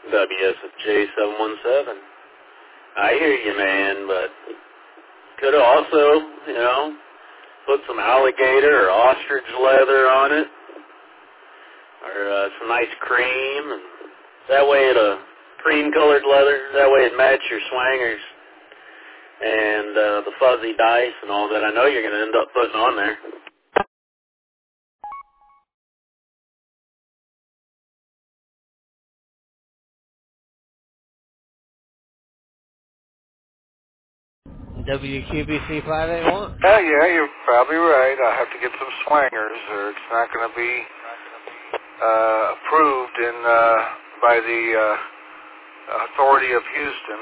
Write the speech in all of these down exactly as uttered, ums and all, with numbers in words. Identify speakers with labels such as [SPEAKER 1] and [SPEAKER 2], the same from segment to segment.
[SPEAKER 1] W S F J seven one seven. I hear you, man, but could have also, you know, put some alligator or ostrich leather on it, or uh, some nice cream, and that way it a cream-colored leather. That way it match your swangers and uh, the fuzzy dice and all that. I know you're going to end up putting on there.
[SPEAKER 2] W Q B C five eight one.
[SPEAKER 3] Uh, yeah, you're probably right. I'll have to get some swangers, or it's not going to be uh, approved in uh, by the uh, authority of Houston.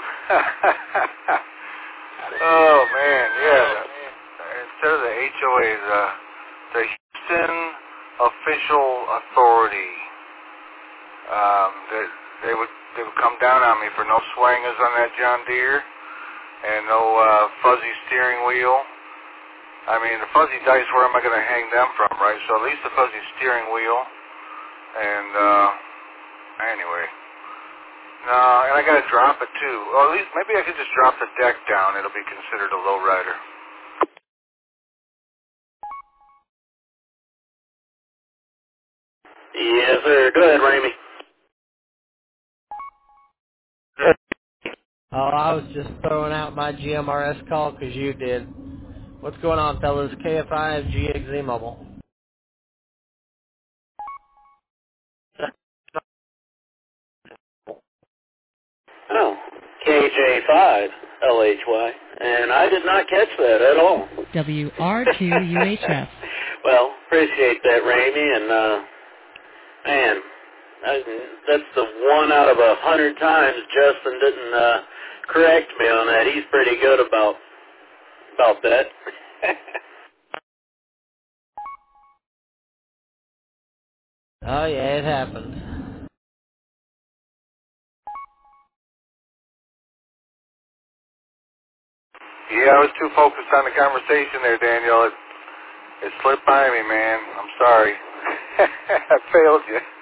[SPEAKER 3] Oh man, yeah. The, instead of the H O A, the the Houston Official Authority. Um, they, they would they would come down on me for no swangers on that John Deere. And no uh, fuzzy steering wheel. I mean, the fuzzy dice, where am I going to hang them from, right? So at least the fuzzy steering wheel. And, uh, anyway. No, and I got to drop it, too. Well, at least, maybe I could just drop the deck down. It'll be considered a lowrider.
[SPEAKER 1] Yes, sir. Go ahead, Ramey.
[SPEAKER 2] Oh, I was just throwing out my G M R S call because you did. What's going on, fellas? K F I G X Z Mobile.
[SPEAKER 1] Oh, K J five L H Y. And I did not catch that at all.
[SPEAKER 4] W R two U H F.
[SPEAKER 1] Well, appreciate that, Ramey, and, uh, man, I, that's the one out of a hundred times Justin didn't, uh, correct me on that. He's pretty good about, about that.
[SPEAKER 2] Oh, yeah, it happened.
[SPEAKER 3] Yeah, I was too focused on the conversation there, Daniel. It, it slipped by me, man. I'm sorry. I failed you.